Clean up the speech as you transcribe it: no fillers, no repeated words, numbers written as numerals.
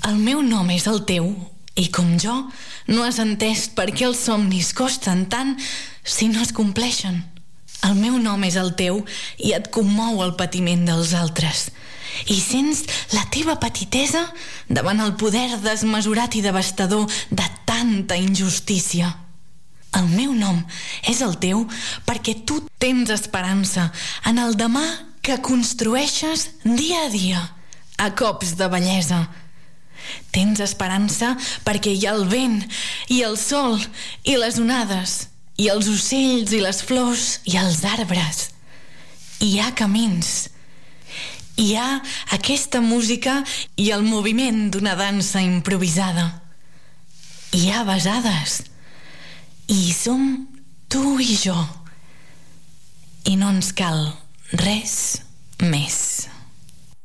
El meu nom és el teu, i com jo, no has entès per què els somnis costen tant si no es compleixen. El meu nom és el teu i et commou el patiment dels altres. I sents la teva petitesa davant el poder desmesurat i devastador de tanta injustícia. El meu nom és el teu perquè tu tens esperança en el demà que construeixes dia a dia, a cops de bellesa. Tens esperança perquè hi ha el vent i el sol i les onades i els ocells i les flors i els arbres. Hi ha camins. Hi ha aquesta música i el moviment d'una dansa improvisada. Hi ha besades. I som tu i jo. I no ens cal res més.